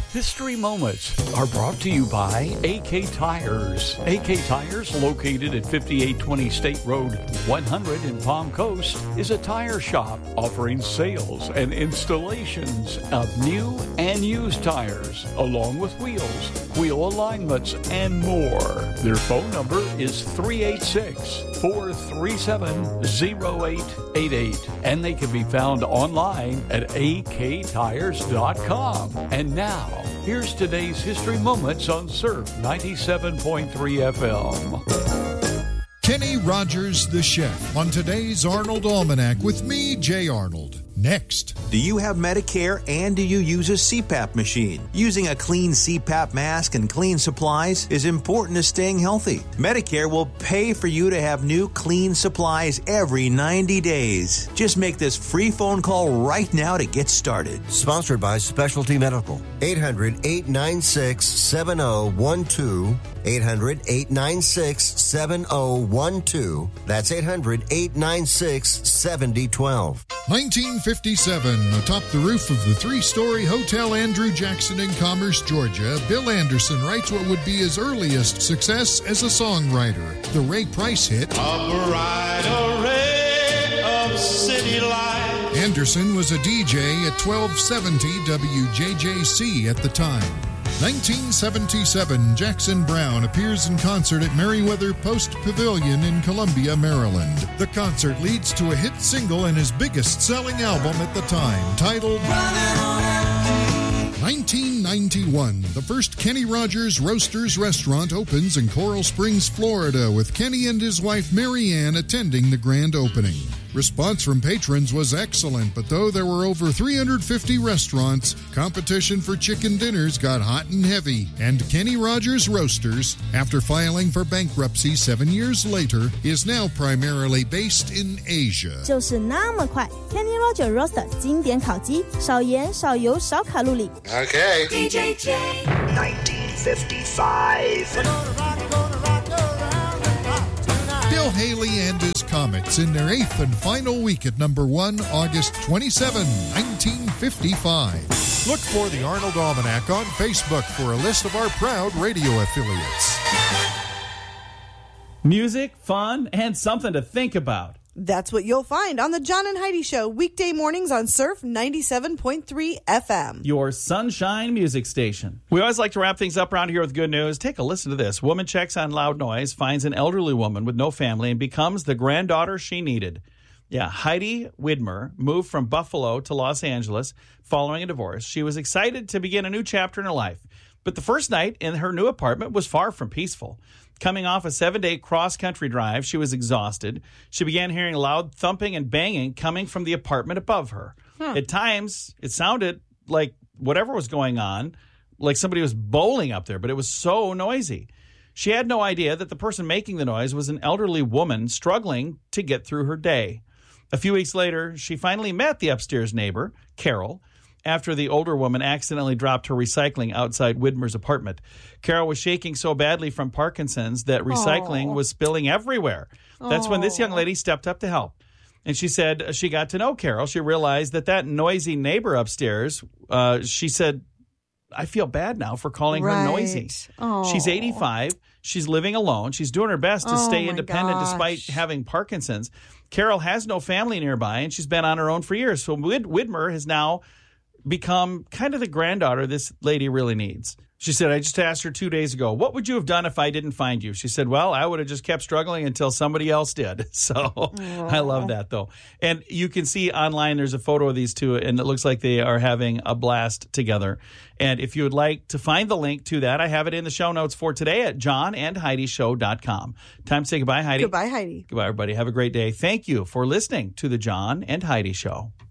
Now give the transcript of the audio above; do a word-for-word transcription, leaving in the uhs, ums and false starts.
History Moments are brought to you by A K Tires. A K Tires, located at fifty-eight twenty State Road one hundred in Palm Coast, is a tire shop offering sales and installations of new and used tires, along with wheels, wheel alignments, and more. Their phone number is three eight six, four three seven, zero eight eight eight, and they can be found online at a k tires dot com. And now, here's today's History Moments on Surf ninety-seven point three F M. Kenny Rogers, the chef, on today's Arnold Almanac with me, Jay Arnold. Next. Do you have Medicare and do you use a C PAP machine? Using a clean C PAP mask and clean supplies is important to staying healthy. Medicare will pay for you to have new clean supplies every ninety days. Just make this free phone call right now to get started. Sponsored by Specialty Medical. eight hundred, eight nine six, seven zero one two. eight hundred, eight nine six, seven zero one two. That's eight hundred, eight nine six, seven zero one two. nineteen fifty-seven, atop the roof of the three-story Hotel Andrew Jackson in Commerce, Georgia, Bill Anderson writes what would be his earliest success as a songwriter, the Ray Price hit, A bright array of city lights. Anderson was a D J at twelve seventy W J J C at the time. nineteen seventy-seven, Jackson Browne appears in concert at Merriweather Post Pavilion in Columbia, Maryland. The concert leads to a hit single and his biggest-selling album at the time, titled nineteen ninety-one. The first Kenny Rogers Roasters restaurant opens in Coral Springs, Florida, with Kenny and his wife Mary Ann attending the grand opening. Response from patrons was excellent, but though there were over three hundred fifty restaurants, competition for chicken dinners got hot and heavy, and Kenny Rogers Roasters, after filing for bankruptcy seven years later, is now primarily based in Asia. 就是那么快 Kenny Rogers Roaster 经典烤鸡，少盐、少油、少卡路里。 Okay. D J J nineteen fifty-five. Bill Haley and his Comets in their eighth and final week at number one, August twenty-seventh, nineteen fifty-five. Look for the Arnold Almanac on Facebook for a list of our proud radio affiliates. Music, fun, and something to think about. That's what you'll find on the John and Heidi Show, weekday mornings on Surf ninety-seven point three F M. Your sunshine music station. We always like to wrap things up around here with good news. Take a listen to this. Woman checks on loud noise, finds an elderly woman with no family, and becomes the granddaughter she needed. Yeah, Heidi Widmer moved from Buffalo to Los Angeles following a divorce. She was excited to begin a new chapter in her life. But the first night in her new apartment was far from peaceful. Coming off a seven-day cross-country drive, she was exhausted. She began hearing loud thumping and banging coming from the apartment above her. Huh. At times, it sounded like whatever was going on, like somebody was bowling up there, but it was so noisy. She had no idea that the person making the noise was an elderly woman struggling to get through her day. A few weeks later, she finally met the upstairs neighbor, Carol, after the older woman accidentally dropped her recycling outside Widmer's apartment. Carol was shaking so badly from Parkinson's that recycling Aww. was spilling everywhere. That's Aww. when this young lady stepped up to help. And she said she got to know Carol. She realized that that noisy neighbor upstairs, uh, she said, I feel bad now for calling right. her noisy. Aww. She's eighty-five. She's living alone. She's doing her best to oh stay independent gosh. despite having Parkinson's. Carol has no family nearby, and she's been on her own for years. So Wid- Widmer has now become kind of the granddaughter this lady really needs. She said, I just asked her two days ago, what would you have done if I didn't find you? She said, well, I would have just kept struggling until somebody else did. So Aww. I love that, though. And you can see online, there's a photo of these two, and it looks like they are having a blast together. And if you would like to find the link to that, I have it in the show notes for today at john and heidi show dot com. Time to say goodbye, Heidi. Goodbye, Heidi. Goodbye, everybody. Have a great day. Thank you for listening to the John and Heidi Show.